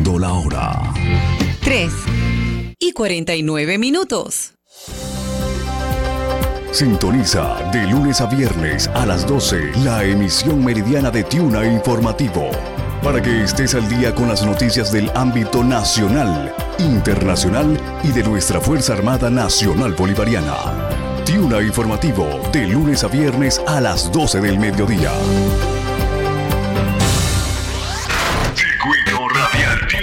Marcando la hora. 3:49. Sintoniza de lunes a viernes a las 12 la emisión meridiana de Tiuna Informativo, para que estés al día con las noticias del ámbito nacional, internacional y de nuestra Fuerza Armada Nacional Bolivariana. Tiuna Informativo, de lunes a viernes a las 12 del mediodía.